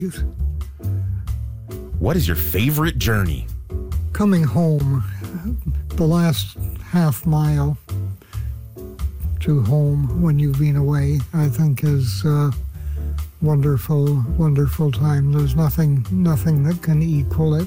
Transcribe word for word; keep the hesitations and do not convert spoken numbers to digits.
What is your favorite journey? Coming home, the last half mile to home when you've been away, I think is uh, wonderful, wonderful time. There's nothing, nothing that can equal it.